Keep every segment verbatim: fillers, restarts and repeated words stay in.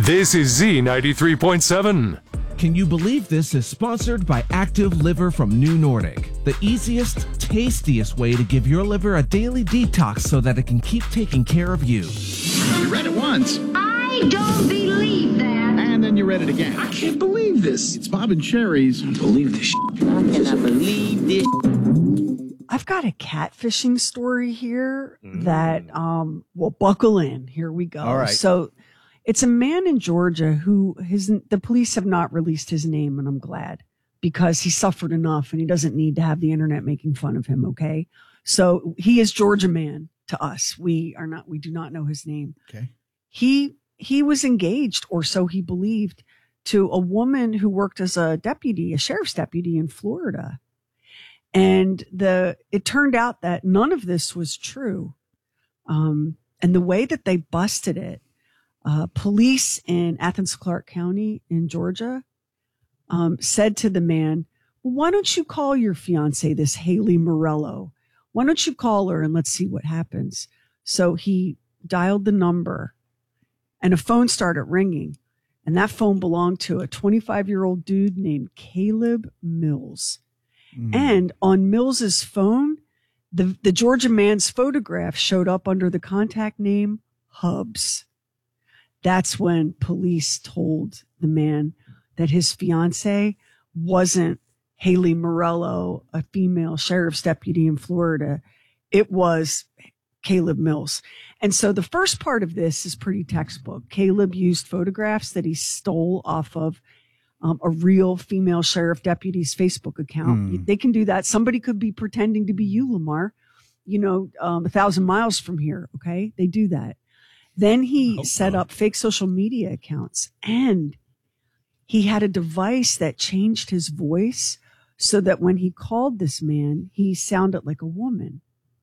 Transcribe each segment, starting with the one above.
This is Z ninety-three point seven. Can you believe this is sponsored by Active Liver from New Nordic, the easiest, tastiest way to give your liver a daily detox so that it can keep taking care of you. You read it once. I don't believe that. And then you read it again. I can't believe this. It's Bob and Sherry's. I don't believe this shit. I cannot believe this. I've got a catfishing story here mm. that, um, well, buckle in. Here we go. All right. So it's a man in Georgia who his, the police have not released his name, and I'm glad, because he suffered enough and he doesn't need to have the internet making fun of him. Okay. So he is Georgia man to us. We are not, we do not know his name. Okay. He, he was engaged, or so he believed, to a woman who worked as a deputy, a sheriff's deputy in Florida. And the, it turned out that none of this was true. Um, and the way that they busted it, uh, police in Athens, Clarke County in Georgia, um, said to the man, well, why don't you call your fiance, this Haley Morello? Why don't you call her and let's see what happens? So he dialed the number and a phone started ringing. And that phone belonged to a twenty-five year old dude named Caleb Mills. Mm. And on Mills's phone, the, the Georgia man's photograph showed up under the contact name Hubs. That's when police told the man that his fiance wasn't Haley Morello, a female sheriff's deputy in Florida. It was Caleb Mills. And so the first part of this is pretty textbook. Caleb used photographs that he stole off of um, a real female sheriff deputy's Facebook account. Mm. They can do that. Somebody could be pretending to be you, Lamar, you know, um, a thousand miles from here. Okay. They do that. Then he set up fake social media accounts, and he had a device that changed his voice so that when he called this man, he sounded like a woman.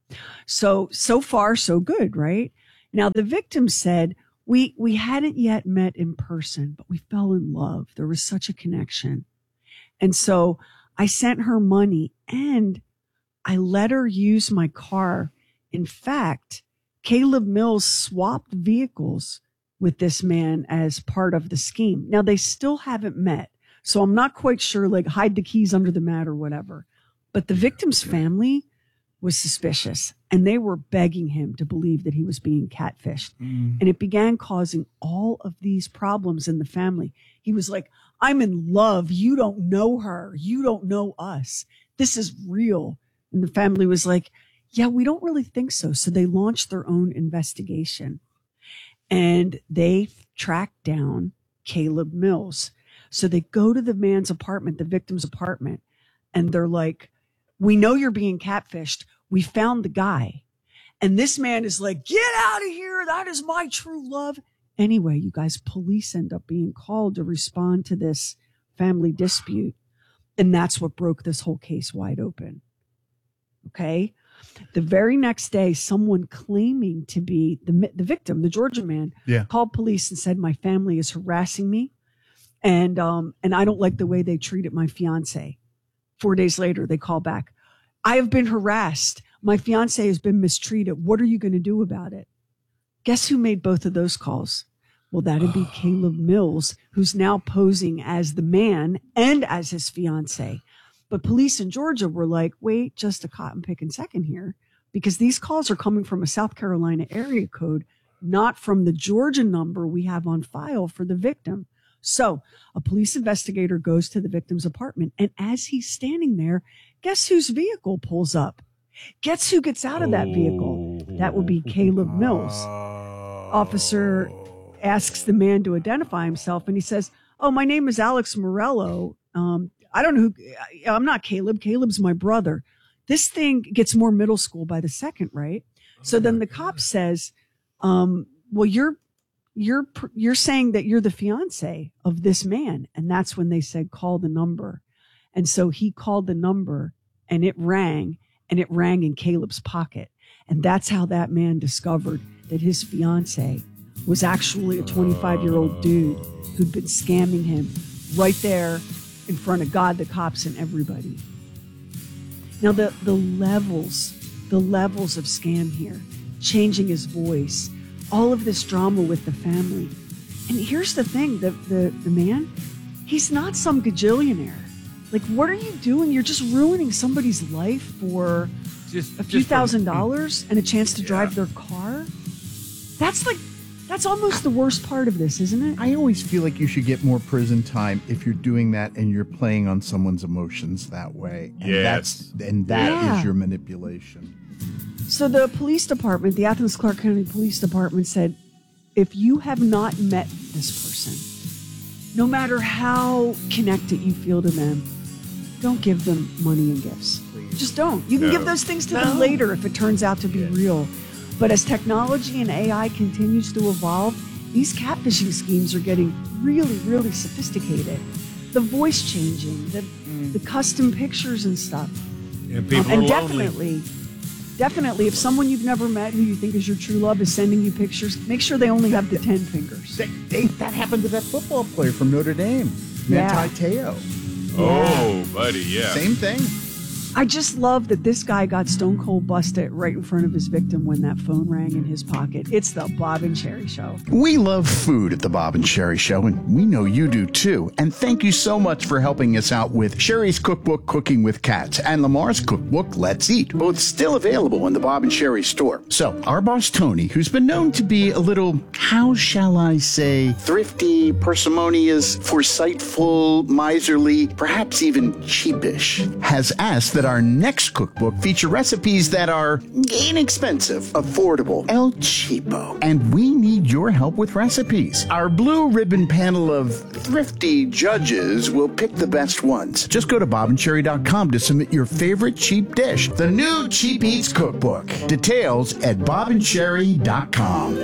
So, so far, so good, right? Now, the victim said, we, we hadn't yet met in person, but we fell in love. There was such a connection. And so I sent her money and I let her use my car. In fact, Caleb Mills swapped vehicles with this man as part of the scheme. Now, they still haven't met, so I'm not quite sure, like, hide the keys under the mat or whatever. But the victim's family was suspicious, and they were begging him to believe that he was being catfished. Mm. And it began causing all of these problems in the family. He was like, I'm in love. You don't know her. You don't know us. This is real. And the family was like, yeah, we don't really think so. So they launched their own investigation, and they tracked down Caleb Mills. So they go to the man's apartment, the victim's apartment, and they're like, we know you're being catfished. We found the guy. And this man is like, get out of here. That is my true love. Anyway, you guys, police end up being called to respond to this family dispute. And that's what broke this whole case wide open. Okay. The very next day, someone claiming to be the, the victim, the Georgia man, yeah. called police and said, my family is harassing me. And, um, and I don't like the way they treated my fiance. Four days later, they call back. I have been harassed. My fiance has been mistreated. What are you going to do about it? Guess who made both of those calls? Well, that'd be Caleb Mills, who's now posing as the man and as his fiance. But police in Georgia were like, wait just a cotton picking second here, because these calls are coming from a South Carolina area code, not from the Georgia number we have on file for the victim. So a police investigator goes to the victim's apartment, and as he's standing there, guess whose vehicle pulls up? Guess who gets out of that vehicle? That would be Caleb Mills. Officer asks the man to identify himself, and he says, oh, my name is Alex Morello. Um, I don't know who, I'm not Caleb. Caleb's my brother. This thing gets more middle school by the second, right? So then the cop says, um, well, you're, you're, you're saying that you're the fiance of this man. And that's when they said, call the number. And so he called the number, and it rang, and it rang in Caleb's pocket. And that's how that man discovered that his fiance was actually a twenty-five year old dude who'd been scamming him right there in front of God, the cops, and everybody. Now, the, the levels, the levels of scam here, changing his voice, all of this drama with the family. And here's the thing, the, the, the man, he's not some gajillionaire. Like, what are you doing? You're just ruining somebody's life for Just a few just from- thousand dollars and a chance to drive their car. That's like, that's almost the worst part of this, isn't it? I always feel like you should get more prison time if you're doing that and you're playing on someone's emotions that way. And Yes. that's and that is Yeah. your manipulation. So the police department, the Athens Clarke County Police Department said, if you have not met this person, no matter how connected you feel to them, don't give them money and gifts. Just don't. You can No. give those things to them later if it turns out to be real. But as technology and A I continues to evolve, these catfishing schemes are getting really, really sophisticated. The voice changing, the, the custom pictures and stuff. And people and are lonely. definitely, definitely, if someone you've never met who you think is your true love is sending you pictures, make sure they only have the ten fingers. They, they, that happened to that football player from Notre Dame, Yeah. Manti Te'o. Oh, buddy, yeah. Same thing. I just love that this guy got stone cold busted right in front of his victim when that phone rang in his pocket. It's the Bob and Sherry Show. We love food at the Bob and Sherry Show, and we know you do too. And thank you so much for helping us out with Sherry's cookbook, Cooking with Cats, and Lamar's cookbook, Let's Eat, both still available in the Bob and Sherry store. So, our boss Tony, who's been known to be a little, how shall I say, thrifty, parsimonious, foresightful, miserly, perhaps even cheapish, has asked that our next cookbook feature recipes that are inexpensive, affordable, El Cheapo. And we need your help with recipes. Our blue ribbon panel of thrifty judges will pick the best ones. Just go to bob and cherry dot com to submit your favorite cheap dish. The new Cheap Eats Cookbook. Details at bob and cherry dot com.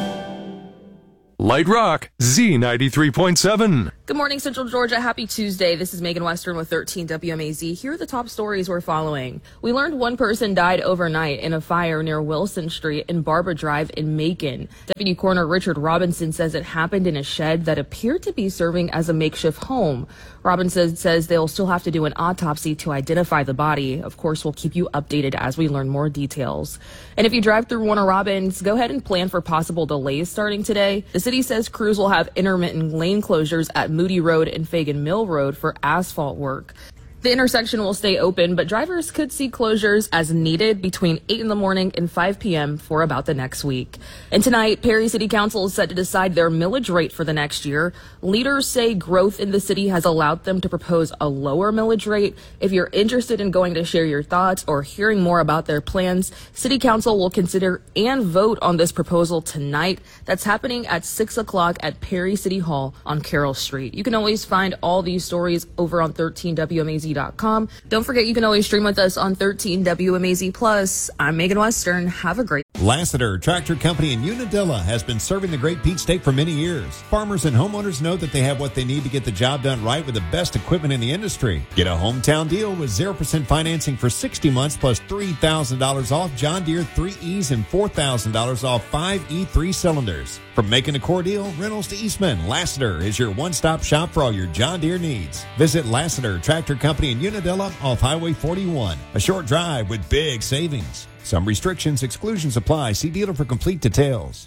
Light Rock, Z ninety-three point seven. Good morning, Central Georgia. Happy Tuesday. This is Megan Western with thirteen W M A Z. Here are the top stories we're following. We learned one person died overnight in a fire near Wilson Street and Barbara Drive in Macon. Deputy Coroner Richard Robinson says it happened in a shed that appeared to be serving as a makeshift home. Robinson says they'll still have to do an autopsy to identify the body. Of course, we'll keep you updated as we learn more details. And if you drive through Warner Robins, go ahead and plan for possible delays starting today. The city says crews will have intermittent lane closures at Moody Road and Fagan Mill Road for asphalt work. The intersection will stay open, but drivers could see closures as needed between eight in the morning and five p.m. for about the next week. And tonight, Perry City Council is set to decide their millage rate for the next year. Leaders say growth in the city has allowed them to propose a lower millage rate. If you're interested in going to share your thoughts or hearing more about their plans, City Council will consider and vote on this proposal tonight. That's happening at six o'clock at Perry City Hall on Carroll Street. You can always find all these stories over on thirteen W M A Z dot com. Don't forget, you can always stream with us on thirteen W M A Z Plus. I'm Megan Western. Have a great Lassiter Tractor Company in Unadilla has been serving the Great Peach State for many years. Farmers and homeowners know that they have what they need to get the job done right with the best equipment in the industry. Get a hometown deal with zero percent financing for sixty months plus three thousand dollars off John Deere three E's and four thousand dollars off five E three cylinders. From making a core deal, rentals to Eastman, Lassiter is your one-stop shop for all your John Deere needs. Visit Lassiter Tractor Company in Unadilla off Highway forty-one. A short drive with big savings. Some restrictions, exclusions apply. See dealer for complete details.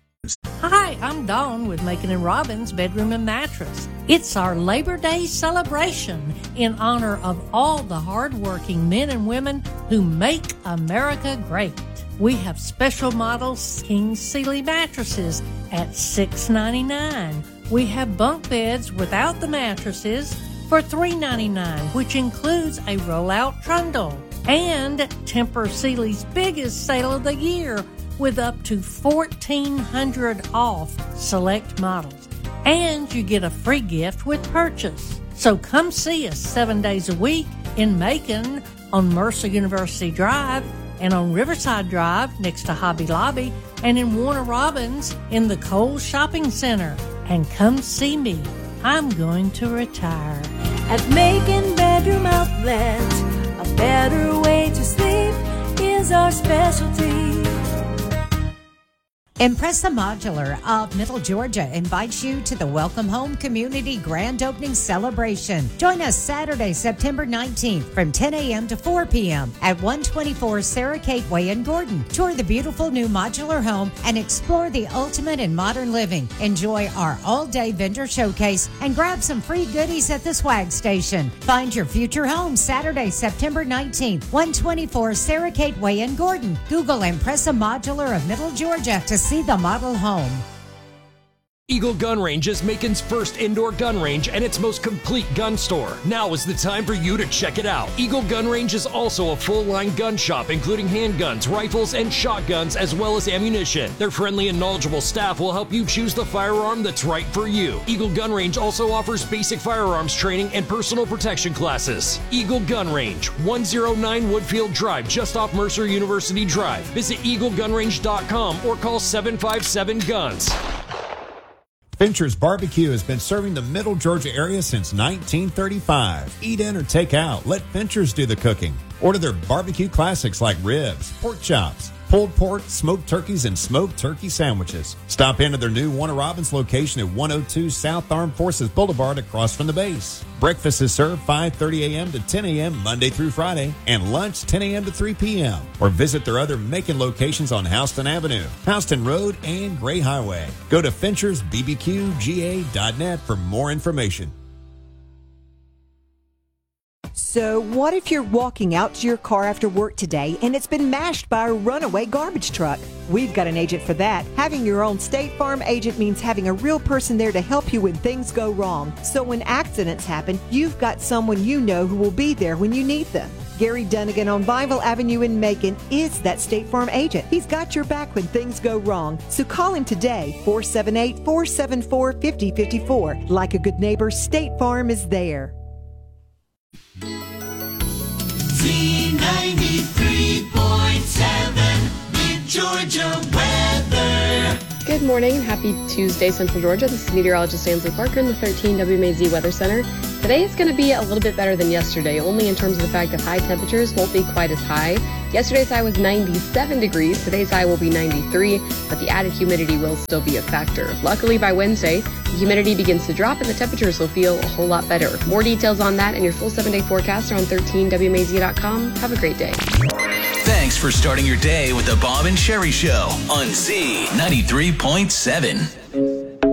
Hi, I'm Dawn with Macon and Robbins Bedroom and Mattress. It's our Labor Day celebration in honor of all the hardworking men and women who make America great. We have special models King Sealy mattresses at six ninety-nine. We have bunk beds without the mattresses for three ninety-nine, which includes a rollout trundle. And Tempur Sealy's biggest sale of the year with up to fourteen hundred dollars off select models. And you get a free gift with purchase. So come see us seven days a week in Macon on Mercer University Drive and on Riverside Drive next to Hobby Lobby and in Warner Robins in the Kohl's Shopping Center. And come see me. I'm going to retire. At Macon Bedroom Outlet, a better way to sleep is our specialty. Impressa Modular of Middle Georgia invites you to the Welcome Home Community Grand Opening Celebration. Join us Saturday, September nineteenth from ten a.m. to four p.m. at one twenty-four Sarah Kate Way in Gordon. Tour the beautiful new modular home and explore the ultimate in modern living. Enjoy our all-day vendor showcase and grab some free goodies at the swag station. Find your future home Saturday, September nineteenth, one twenty-four Sarah Kate Way in Gordon. Google Impressa Modular of Middle Georgia to see the model home. Eagle Gun Range is Macon's first indoor gun range and its most complete gun store. Now is the time for you to check it out. Eagle Gun Range is also a full-line gun shop, including handguns, rifles, and shotguns, as well as ammunition. Their friendly and knowledgeable staff will help you choose the firearm that's right for you. Eagle Gun Range also offers basic firearms training and personal protection classes. Eagle Gun Range, one oh nine Woodfield Drive, just off Mercer University Drive. Visit eagle gun range dot com or call seven five seven guns. Fincher's Barbecue has been serving the Middle Georgia area since nineteen thirty-five. Eat in or take out. Let Fincher's do the cooking. Order their barbecue classics like ribs, pork chops, pulled pork, smoked turkeys, and smoked turkey sandwiches. Stop into their new Warner Robins location at one oh two South Armed Forces Boulevard across from the base. Breakfast is served five thirty a.m. to ten a.m. Monday through Friday, and lunch ten a.m. to three p.m. Or visit their other Macon locations on Houston Avenue, Houston Road, and Gray Highway. Go to Finchers B B Q G A dot net for more information. So what if you're walking out to your car after work today and it's been mashed by a runaway garbage truck? We've got an agent for that. Having your own State Farm agent means having a real person there to help you when things go wrong. So when accidents happen, you've got someone you know who will be there when you need them. Gary Dunnigan on Bible Avenue in Macon is that State Farm agent. He's got your back when things go wrong. So call him today, four seven eight, four seven four, five oh five four. Like a good neighbor, State Farm is there. Z ninety-three point seven, Mid Georgia weather. Good morning and happy Tuesday, Central Georgia. This is meteorologist Ainsley Parker in the thirteen W M A Z Weather Center. Today is going to be a little bit better than yesterday, only in terms of the fact that high temperatures won't be quite as high. Yesterday's high was ninety-seven degrees. Today's high will be ninety-three, but the added humidity will still be a factor. Luckily, by Wednesday, the humidity begins to drop and the temperatures will feel a whole lot better. More details on that and your full seven-day forecast are on thirteen W M A Z dot com. Have a great day. Thanks for starting your day with the Bob and Sherry Show on Z ninety-three point seven.